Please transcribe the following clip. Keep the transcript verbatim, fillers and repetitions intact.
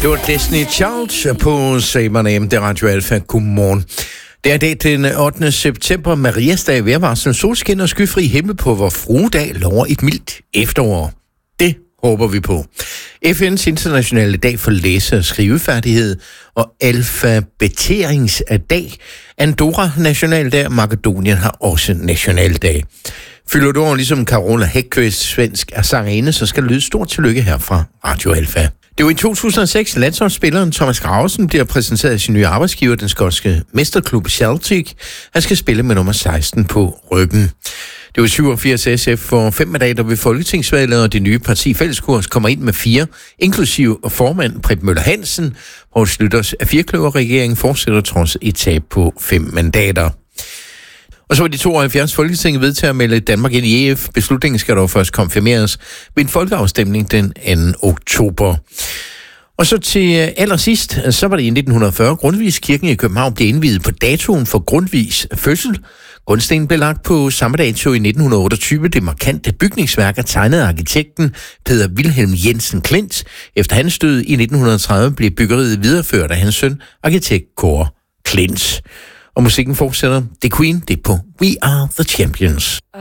Det var Destiny Child på Say My Name, det er Radio Alfa. Godmorgen. Det er dag den ottende september, Mariasdag, vejrvarsel, solskin og skyfri himmel på vor fruedag lover et mildt efterår. Det håber vi på. F N's internationale dag for læse- og skrivefærdighed og alfabeteringsdag. Andorra nationaldag og Makedonien har også nationaldag. Fylder du over ligesom Carola Häggkvist, svensk er sangerinde, så skal det lyde stort tillykke her fra Radio Alfa. Det var i to tusind og seks, landsholdsspilleren Thomas Gravesen bliver præsenteret af sin nye arbejdsgiver, den skotske mesterklub Celtic. Han skal spille med nummer seksten på ryggen. Det var syvogfirs S F for fem mandater ved folketingsvalget, og det nye parti Fælleskurs kommer ind med fire, inklusive formand Preben Møller Hansen. Poul Schlüters af firkløverregeringen fortsætter trods et tab på fem mandater. Og så var de tooghalvfjerds Folketinget vedtaget at melde Danmark ind i E F. Beslutningen skal dog først konfirmeres ved en folkeafstemning den anden oktober. Og så til allersidst, så var det i nitten fyrre, Grundtvigs Kirken i København blev indviet på datoen for Grundtvigs fødsel. Grundstenen blev lagt på samme dato i nitten otteogtyve. Det markante bygningsværk er tegnet af arkitekten Peder Wilhelm Jensen Klint. Efter hans død i nitten tredive blev byggeriet videreført af hans søn, arkitekt Kåre Klint. Og musikken fortsætter. The Queen, det er på We Are The Champions.